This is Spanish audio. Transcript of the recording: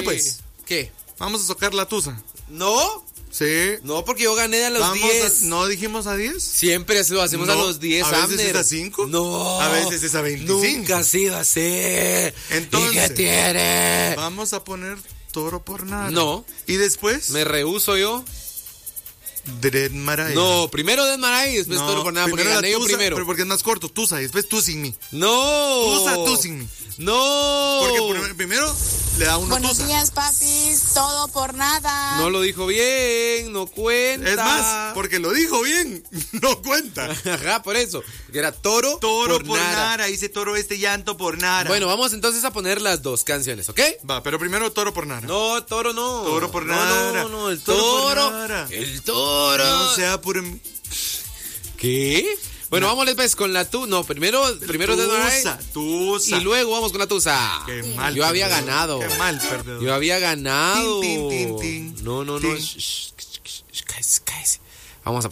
pues. ¿Qué? Vamos a tocar la tusa. ¿No? Sí. No, porque yo gané a los 10. ¿No dijimos a 10? Siempre lo hacemos a los 10, ¿A veces Abner. es a 5? No. A veces es a 25. Nunca ha sido así. Entonces, ¿y qué tiene? Vamos a poner Toro por Nara. No. ¿Y después? Me rehúso yo. Dead Maraya. No, primero Dead Maraya y después Toro por Nara, porque primero gané yo Tusa, primero. Pero porque es más corto, Tusa, y después tú sin mí. No. Tusa, tú sin mí. No. Porque primero le da uno Buenos Tusa. días, papis. Todo por nada. No lo dijo bien, no cuenta. Es más, porque lo dijo bien, no cuenta. Ajá, por eso. Que era Toro Toro por Nara. Nara, dice Toro llanto por Nara. Bueno, vamos entonces a poner las dos canciones, ¿ok? Va, pero primero Toro por Nara. No, Toro no. Toro por Nara. No, el Toro por Toro. Nara. El Toro. No sea por... ¿Qué? Bueno, vámonos pues con la tu. No, primero Tusa, Tusa. y luego vamos con la tusa. Qué mal. Yo había perdedor. ganado. Qué mal, perdedor. Yo había ganado. Tin, tin, tin, tin. No. Tin. Cállese. Vamos a